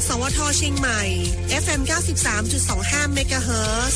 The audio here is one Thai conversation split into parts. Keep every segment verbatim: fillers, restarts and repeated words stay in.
สวทเชียงใหม่ เอฟ เอ็ม เก้าสิบสามจุดสองห้า เมกะเฮิรตซ์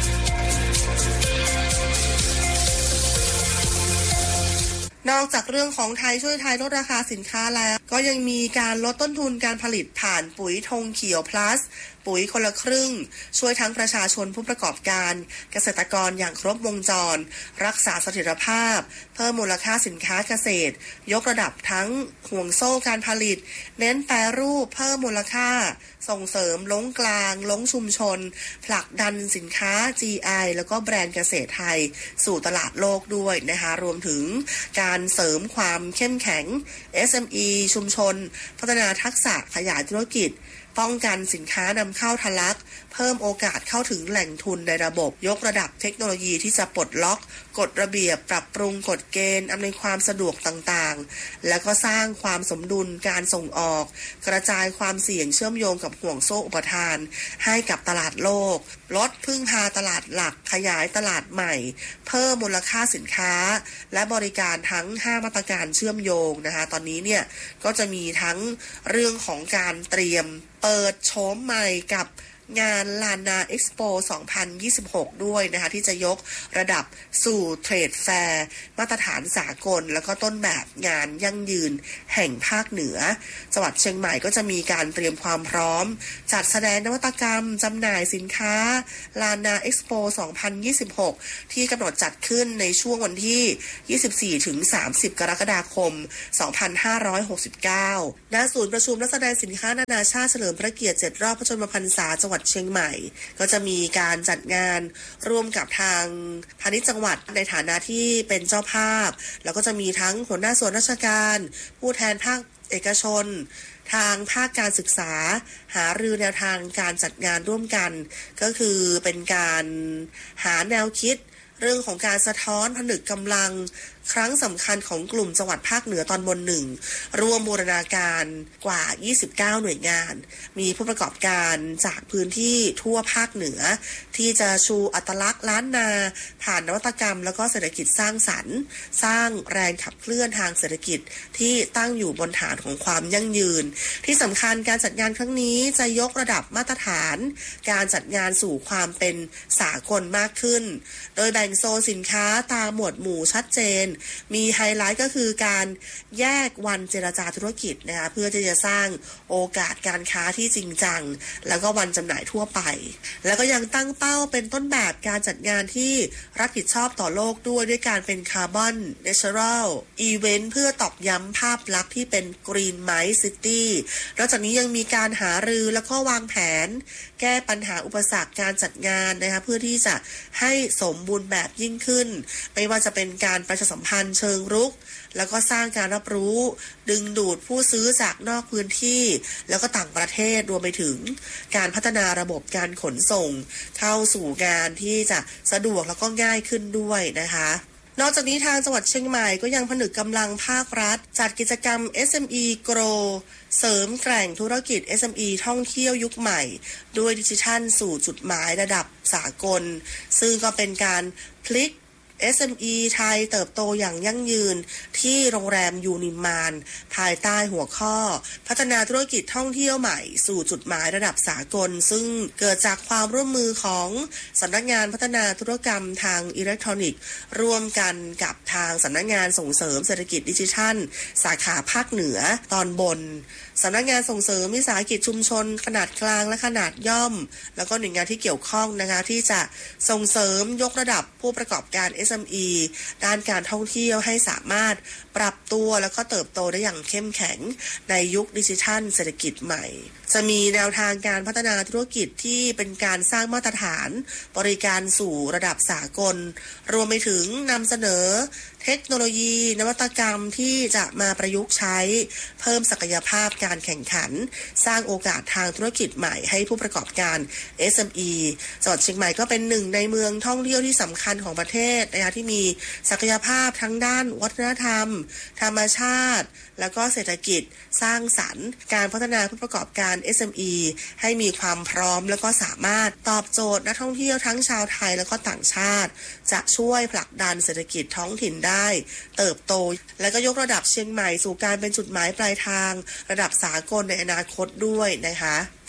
นอกจากเรื่องของไทยช่วยไทยลดราคาสินค้าแล้วก็ยังมีการลดต้นทุนการผลิตผ่านปุ๋ยธงเขียว plus ปุ๋ยคนละครึ่งช่วยทั้งประชาชนผู้ประกอบการเกษตรกรอย่างครบวงจรรักษาเสถียรภาพเพิ่มมูลค่าสินค้าเกษตรยกระดับทั้งห่วงโซ่การผลิตเน้นแปรรูปเพิ่มมูลค่าส่งเสริมล้งกลางล้งชุมชนผลักดันสินค้า จี ไอ แล้วก็แบรนด์เกษตรไทยสู่ตลาดโลกด้วยนะคะรวมถึงการเสริมความเข้มแข็ง เอส เอ็ม อี ชุมชนพัฒนาทักษะขยายธุรกิจป้องกันสินค้านำเข้าทะลักเพิ่มโอกาสเข้าถึงแหล่งทุนในระบบยกระดับเทคโนโลยีที่จะปลดล็อกกฎระเบียบปรับปรุงกฎเกณฑ์อำนวยความสะดวกต่างๆและก็สร้างความสมดุลการส่งออกกระจายความเสี่ยงเชื่อมโยงกับห่วงโซ่อุปทานให้กับตลาดโลกลดพึ่งพาตลาดหลักขยายตลาดใหม่เพิ่มมูลค่าสินค้าและบริการทั้งห้ามาตรการเชื่อมโยงนะคะตอนนี้เนี่ยก็จะมีทั้งเรื่องของการเตรียมเปิดโฉมใหม่กับงานลานาเอ็กซ์โปสองพันยี่สิบหกด้วยนะคะที่จะยกระดับสู่เทรดแฟร์มาตรฐานสากลแล้วก็ต้นแบบงานยั่งยืนแห่งภาคเหนือจังหวัดเชียงใหม่ก็จะมีการเตรียมความพร้อมจัดแสดงนวัตกรรมจำหน่ายสินค้าลานาเอ็กซ์โปสองพันยี่สิบหกที่กำหนดจัดขึ้นในช่วงวันที่ยี่สิบสี่ถึงสามสิบกรกฎาคมสองพันห้าร้อยหกสิบเก้าณศูนย์ประชุมและแสดงสินค้านานาชาติเฉลิมพระเกียรติเจ็ดรอบพระชนมพรรษาจังหวัดเชียงใหม่ก็จะมีการจัดงานร่วมกับทางพาณิชย์จังหวัดในฐานะที่เป็นเจ้าภาพแล้วก็จะมีทั้งหัวหน้าส่วนราชการผู้แทนภาคเอกชนทางภาคการศึกษาหารือแนวทางการจัดงานร่วมกันก็คือเป็นการหาแนวคิดเรื่องของการสะท้อนผนึกกำลังครั้งสำคัญของกลุ่มจังหวัดภาคเหนือตอนบนหนึ่งรวมบูรณาการกว่ายี่สิบเก้าหน่วยงานมีผู้ประกอบการจากพื้นที่ทั่วภาคเหนือที่จะชูอัตลักษณ์ล้านนาผ่านนวัตกรรมแล้วก็เศรษฐกิจสร้างสรรค์สร้างแรงขับเคลื่อนทางเศรษฐกิจที่ตั้งอยู่บนฐานของความยั่งยืนที่สำคัญการจัดงานครั้งนี้จะยกระดับมาตรฐานการจัดงานสู่ความเป็นสากลมากขึ้นโดยแบ่งโซนสินค้าตามหมวดหมู่ชัดเจนมีไฮไลท์ก็คือการแยกวันเจรจาธุรกิจนะคะเพื่อที่จะสร้างโอกาสการค้าที่จริงจังแล้วก็วันจำหน่ายทั่วไปแล้วก็ยังตั้งเป้าเป็นต้นแบบการจัดงานที่รับผิดชอบต่อโลกด้วยด้วยการเป็นคาร์บอนเนเชอรัลอีเวนต์เพื่อตอกย้ำภาพลักษณ์ที่เป็นกรีนไมซ์ซิตี้นอกจากนี้ยังมีการหารือแล้วก็วางแผนแก้ปัญหาอุปสรรคการจัดงานนะคะเพื่อที่จะให้สมบูรณ์แบบยิ่งขึ้นไม่ว่าจะเป็นการประชาสัมพันธ์เชิงรุกแล้วก็สร้างการรับรู้ดึงดูดผู้ซื้อจากนอกพื้นที่แล้วก็ต่างประเทศรวมไปถึงการพัฒนาระบบการขนส่งเข้าสู่งานที่จะสะดวกแล้วก็ง่ายขึ้นด้วยนะคะนอกจากนี้ทางจังหวัดเชียงใหม่ก็ยังผนึกกำลังภาครัฐจัดกิจกรรม เอส เอ็ม อี Grow เสริมแกร่งธุรกิจ เอส เอ็ม อี ท่องเที่ยวยุคใหม่ด้วยดิจิทัลสู่จุดหมายระดับสากลซึ่งก็เป็นการพลิกเอส เอ็ม อี ไทยเติบโตอย่างยั่งยืนที่โรงแรมยูนิมานภายใต้หัวข้อพัฒนาธุรกิจท่องเที่ยวใหม่สู่จุดหมายระดับสากลซึ่งเกิดจากความร่วมมือของสำนักงานพัฒนาธุรกรรมทางอิเล็กทรอนิกส์ร่วมกันกับทางสำนักงานส่งเสริมเศรษฐกิจดิจิทัลสาขาภาคเหนือตอนบนสำนักงานส่งเสริมวิสาหกิจชุมชนขนาดกลางและขนาดย่อมแล้วก็หน่วยงานที่เกี่ยวข้องนะคะที่จะส่งเสริมยกระดับผู้ประกอบการ เอส เอ็ม อี ด้านการท่องเที่ยวให้สามารถปรับตัวแล้วก็เติบโตได้อย่างเข้มแข็งในยุคดิจิทัลเศรษฐกิจใหม่จะมีแนวทางการพัฒนาธุรกิจที่เป็นการสร้างมาตรฐานบริการสู่ระดับสากลรวมไปถึงนำเสนอเทคโนโลยีนวัตกรรมที่จะมาประยุกต์ใช้เพิ่มศักยภาพการแข่งขันสร้างโอกาสทางธุรกิจใหม่ให้ผู้ประกอบการ เอส เอ็ม อี จังหวัดเชียงใหม่ก็เป็นหนึ่งในเมืองท่องเที่ยวที่สำคัญของประเทศนะคะที่มีศักยภาพทั้งด้านวัฒนธรรมธรรมชาติแล้วก็เศรษฐกิจสร้างสรรค์การพัฒนาผู้ประกอบการ เอส เอ็ม อี ให้มีความพร้อมแล้วก็สามารถตอบโจทย์นักท่องเที่ยวทั้งชาวไทยแล้วก็ต่างชาติจะช่วยผลักดันเศรษฐกิจท้องถิ่นได้เติบโตและก็ยกระดับเชียงใหม่สู่การเป็นจุดหมายปลายทางระดับสากลในอนาคตด้วยนะคะพ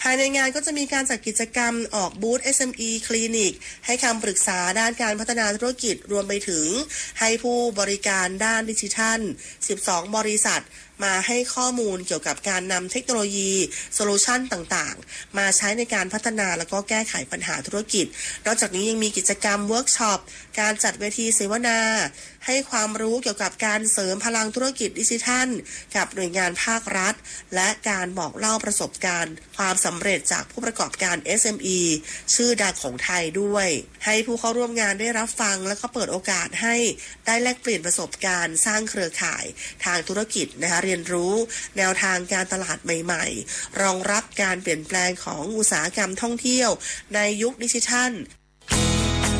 ายในงานก็จะมีการจัดกิจกรรมออกบูธ เอส เอ็ม อี คลินิกให้คำปรึกษาด้านการพัฒนาธุรกิจรวมไปถึงให้ผู้บริการด้านดิจิทัล สิบสอง บริษัทมาให้ข้อมูลเกี่ยวกับการนำเทคโนโลยีโซลูชันต่างๆมาใช้ในการพัฒนาและก็แก้ไขปัญหาธุรกิจนอกจากนี้ยังมีกิจกรรมเวิร์กช็อปการจัดเวทีเสวนาให้ความรู้เกี่ยวกับการเสริมพลังธุรกิจดิจิทัลกับหน่วยงานภาครัฐและการบอกเล่าประสบการณ์ความสำเร็จจากผู้ประกอบการ เอส เอ็ม อี ชื่อดังของไทยด้วยให้ผู้เข้าร่วมงานได้รับฟังและก็เปิดโอกาสให้ได้แลกเปลี่ยนประสบการณ์สร้างเครือข่ายทางธุรกิจนะคะเรียนรู้แนวทางการตลาดใหม่ๆรองรับการเปลี่ยนแปลงของอุตสาหกรรมท่องเที่ยวในยุคดิจิทัล